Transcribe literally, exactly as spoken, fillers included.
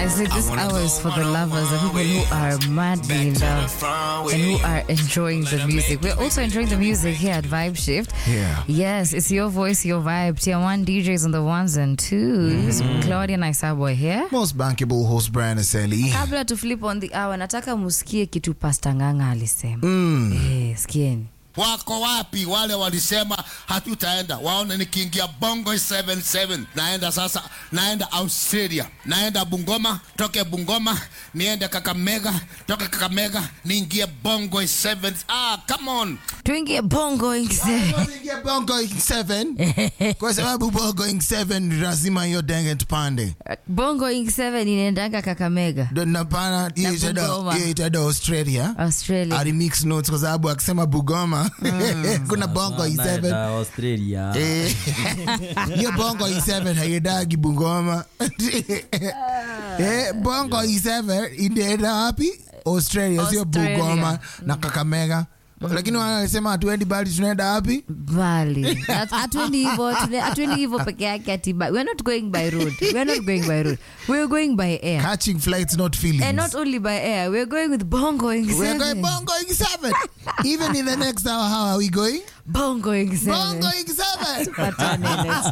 I said this hour is for the lovers, the people who are madly in love and who are enjoying the music. We're also enjoying the music here at Vibe Shift. Yeah. Yes, it's your voice, your vibe. Tier one D Js on the ones and twos. Mm-hmm. Claudia Naisabo here. Most bankable host Brian Aseli. Kabla to flip on the hour, nataka musikie kitu Pastor Nganga alisema. Mm. Eh, sikieni. Wako wapi wale walisema hatutaenda? Waone nikiingia Bongo seven seven. Naenda sasa, naenda Australia. Naenda Bungoma, toke Bungoma, niende Kakamega, toke Kakamega, niingie Bongo seven. Ah, come on. Tuingie Bongo seven. Tuingie Bongo seven. Kwa sababu Bongo seven lazima hiyo denge tupande. Bongo seven inaendanga Kakamega. Ndio napana hiyo itaenda Australia. Australia. Ali mix notes kwa sababu akisema Bungoma Mm. kuna Bongo seven Australia. Hiyo Bongo seven haidagi Bungoma. Eh, Bongo seven inaenda wapi? Australia, sio Bungoma na Kakamega. Lakini wanasema hatuendi bali tunaenda wapi? Bali. Hatuendi hivyo, hatuendi hivyo peke yake ati. We're not going by road. We're not going by road. We're going by air. Catching flights, not feelings. And not only by air, we're going with Bongo seven. We're going Bongo seven. Even in the next hour, how are we going? Bongo seven. Bongo seven. Patane next